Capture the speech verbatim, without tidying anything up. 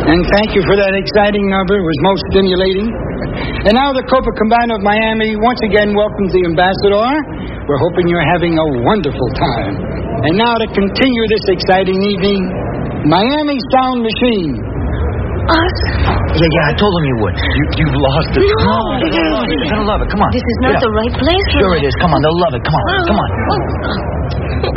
And thank you for that exciting number. It was most stimulating. And now the Copacabana of Miami once again welcomes the ambassador. We're hoping you're having a wonderful time. And now to continue this exciting evening, Miami Sound Machine. Us? Yeah, yeah, I told him you would. You, you've lost it. No. No, you're gonna love it. You're gonna love it. Come on. This is not the right place for Sure me. it is. Come on, they'll love it. Come on, come on.